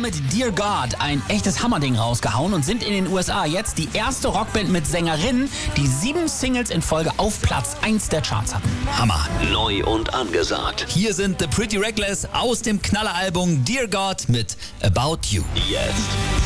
mit Dear God ein echtes Hammerding rausgehauen und sind in den USA jetzt die erste Rockband mit Sängerin, die 7 Singles in Folge auf Platz 1 der Charts hatten. Hammer. Neu und angesagt. Hier sind The Pretty Reckless aus dem Knalleralbum Dear God mit About You. Jetzt.